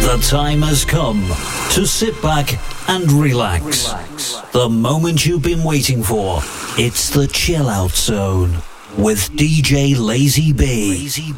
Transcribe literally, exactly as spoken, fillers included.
The time has come to sit back and relax. The moment you've been waiting for. It's the Chill Out Zone with D J Lazy B.